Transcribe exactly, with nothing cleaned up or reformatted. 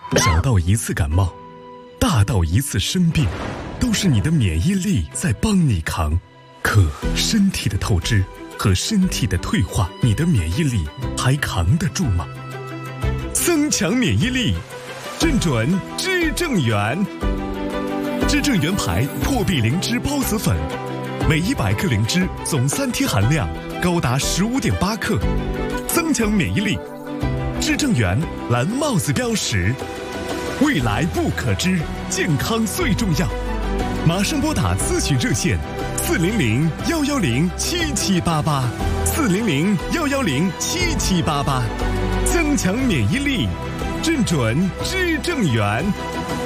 小到一次感冒，大到一次生病，都是你的免疫力在帮你扛。可身体的透支和身体的退化，你的免疫力还扛得住吗？增强免疫力，正准知正元。知正元牌破壁灵芝孢子粉，每一百克灵芝总三贴含量高达十五点八克，增强免疫力。知正元蓝帽子标识，未来不可知，健康最重要。马上拨打咨询热线四零零幺幺零七七八八，四零零幺幺零七七八八，增强免疫力，正准知正元。